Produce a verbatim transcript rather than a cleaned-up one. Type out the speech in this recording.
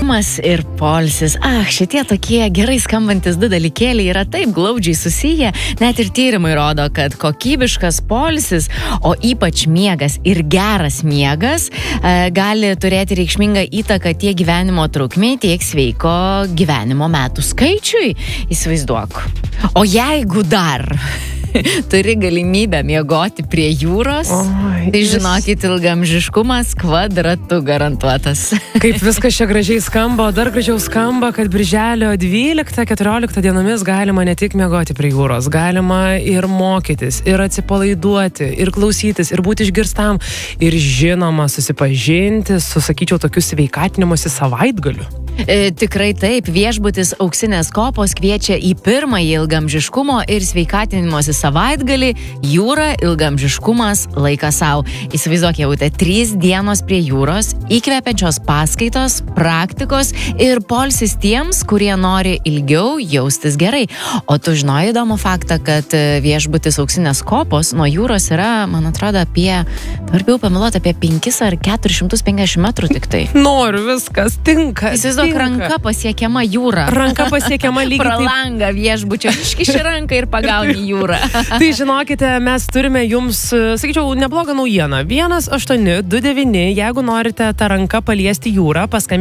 Ir polsis. Ach, šitie tokie gerai skambantis du dalykėliai yra taip glaudžiai susiję. Net ir tyrimai rodo, kad kokybiškas polsis, o ypač miegas ir geras miegas e, gali turėti reikšmingą įtaką tiek gyvenimo trukmei, tiek sveiko gyvenimo metų skaičiui. Įsivaizduok. O jeigu dar turi galimybę miegoti prie jūros, Oi, tai žinokit, ilgamžiškumas kvadratu garantuotas. Kaip viskas čia gražiai skamba, dar gražiau skamba, kad birželio dvyliktą keturioliktą dienomis galima ne tik miegoti prie jūros, galima ir mokytis, ir atsipalaiduoti, ir klausytis, ir būti išgirstam, ir žinoma susipažinti su, sakyčiau, tokiu sveikatinimuose savaitgaliu. E, tikrai taip, viešbutis Auksinės kopos kviečia į pirmąjį ilgamžiškumo ir sveikatinimosi savaitgalį Jūra, ilgamžiškumas, laikas sau. Įsivaizduok, jautė, trys dienos prie jūros, įkvepiančios paskaitos, praktikos ir polsis tiems, kurie nori ilgiau jaustis gerai. O tu žinojai įdomų faktą, kad viešbutis Auksinės kopos nuo jūros yra, man atrodo, apie, dabar bijau pameluoti, apie penkis ar keturis šimtus penkiasdešimt metrų tik tai. Noriu, viskas tinka. Įsivaizduok, ranka pasiekiama jūra. Ranka pasiekiama lygiai. Pro langą viešbučio, iškiši ranką ir pagauni jūrą. Tai žinokite, mes turime jums, sakyčiau, neblogą naujieną. vienas aštuoni du devyni, jeigu norite tą ranką paliesti jūrą, paskambinti